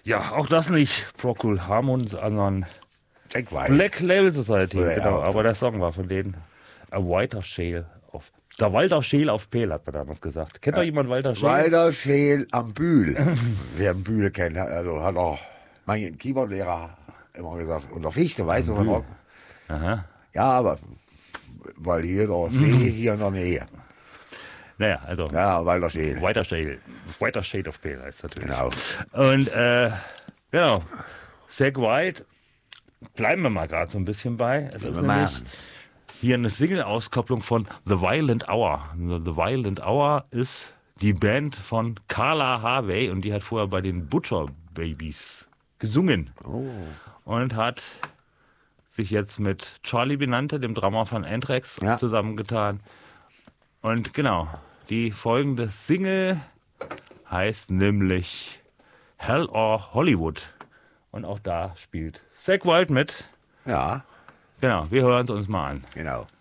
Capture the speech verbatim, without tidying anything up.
Ja, auch das nicht Procol Harum, sondern Jack White. Black Label Society, Ja, genau. ja. Aber der Song war von denen. A Walter Scheel auf. Der Walter Scheel auf Peel, hat man damals gesagt. Kennt doch jemand Walter Scheel? Walter Scheel am Bühl. Wer am Bühl kennt, also hat auch mein Keyboardlehrer immer gesagt. Und der Fichte, weißt du, von Rock. Aha. Ja, aber weil hier der See hier in der Nähe. Naja, also Ja, Walter Scheel. Walter Scheel. Walter Shade of Pale heißt natürlich. Genau. Und äh, genau, Zack White, bleiben wir mal gerade so ein bisschen bei. Es ist wir nämlich machen. hier eine Single-Auskopplung von The Violent Hour. The Violent Hour ist die Band von Carla Harvey und die hat vorher bei den Butcher Babies gesungen Oh. und hat sich jetzt mit Charlie Benante, dem Drummer von Anthrax, Ja. zusammengetan. Und genau, die folgende Single heißt nämlich Hell or Hollywood. Und auch da spielt Zack White mit. Ja, Genau, wir hören es uns mal an. genau.